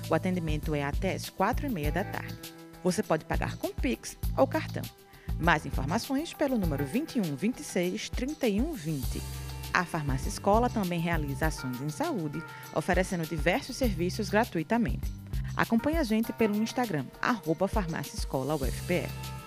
O atendimento é até às 4h30 da tarde. Você pode pagar com Pix ou cartão. Mais informações pelo número 21 26 31 20. A Farmácia Escola também realiza ações em saúde, oferecendo diversos serviços gratuitamente. Acompanhe a gente pelo Instagram, @farmáciaescola UFPE.